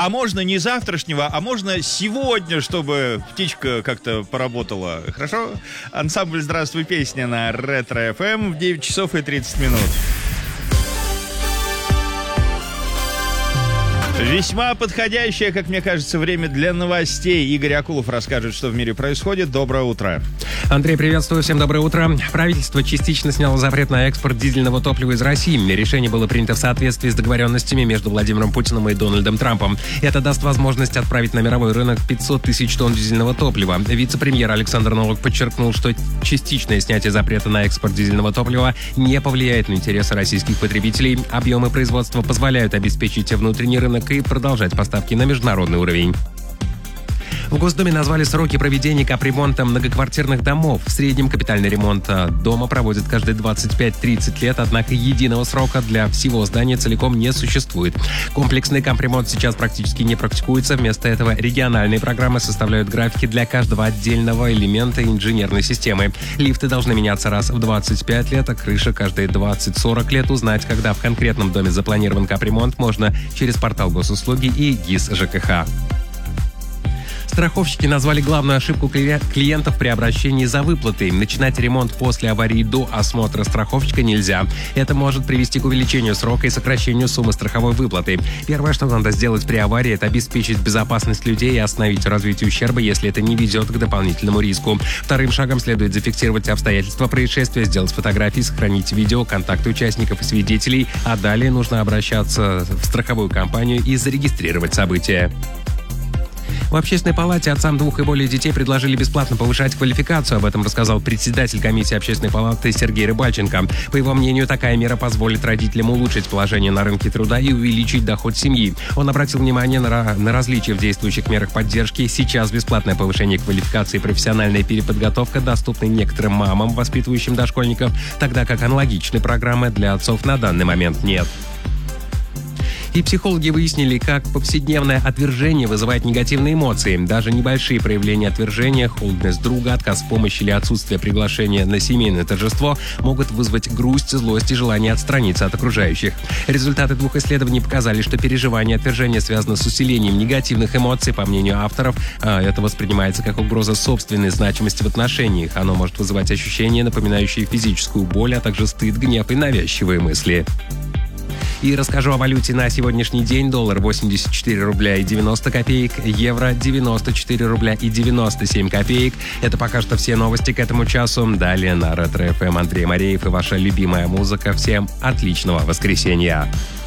А можно не завтрашнего, а можно сегодня, чтобы птичка как-то поработала. Хорошо? Ансамбль «Здравствуй, песня» на Ретро-ФМ в 9 часов и 30 минут. Весьма подходящее, как мне кажется, время для новостей. Игорь Акулов расскажет, что в мире происходит. Доброе утро. Андрей, приветствую. Всем доброе утро. Правительство частично сняло запрет на экспорт дизельного топлива из России. Решение было принято в соответствии с договоренностями между Владимиром Путиным и Дональдом Трампом. Это даст возможность отправить на мировой рынок 500 тысяч тонн дизельного топлива. Вице-премьер Александр Новак подчеркнул, что частичное снятие запрета на экспорт дизельного топлива не повлияет на интересы российских потребителей. Объемы производства позволяют обеспечить внутренний рынок и продолжать поставки на международный уровень. В Госдуме назвали сроки проведения капремонта многоквартирных домов. В среднем капитальный ремонт дома проводят каждые 25-30 лет, однако единого срока для всего здания целиком не существует. Комплексный капремонт сейчас практически не практикуется. Вместо этого региональные программы составляют графики для каждого отдельного элемента инженерной системы. Лифты должны меняться раз в 25 лет, а крыша каждые 20-40 лет. Узнать, когда в конкретном доме запланирован капремонт, можно через портал госуслуги и ГИС ЖКХ. Страховщики назвали главную ошибку клиентов при обращении за выплатой. Начинать ремонт после аварии до осмотра страховщика нельзя. Это может привести к увеличению срока и сокращению суммы страховой выплаты. Первое, что надо сделать при аварии, это обеспечить безопасность людей и остановить развитие ущерба, если это не ведет к дополнительному риску. Вторым шагом следует зафиксировать обстоятельства происшествия, сделать фотографии, сохранить видео, контакты участников и свидетелей, а далее нужно обращаться в страховую компанию и зарегистрировать событие. В Общественной палате отцам 2 и более детей предложили бесплатно повышать квалификацию. Об этом рассказал председатель комиссии Общественной палаты Сергей Рыбальченко. По его мнению, такая мера позволит родителям улучшить положение на рынке труда и увеличить доход семьи. Он обратил внимание на различия в действующих мерах поддержки. Сейчас бесплатное повышение квалификации и профессиональная переподготовка доступны некоторым мамам, воспитывающим дошкольников, тогда как аналогичной программы для отцов на данный момент нет. И психологи выяснили, как повседневное отвержение вызывает негативные эмоции. Даже небольшие проявления отвержения, холодность друга, отказ в помощи или отсутствие приглашения на семейное торжество могут вызвать грусть, злость и желание отстраниться от окружающих. Результаты 2 исследований показали, что переживание отвержения связано с усилением негативных эмоций. По мнению авторов, это воспринимается как угроза собственной значимости в отношениях. Оно может вызывать ощущения, напоминающие физическую боль, а также стыд, гнев и навязчивые мысли. И расскажу о валюте на сегодняшний день. Доллар 84 рубля и 90 копеек, евро 94 рубля и 97 копеек. Это пока что все новости к этому часу. Далее на Ретро-ФМ Андрей Мареев и ваша любимая музыка. Всем отличного воскресенья!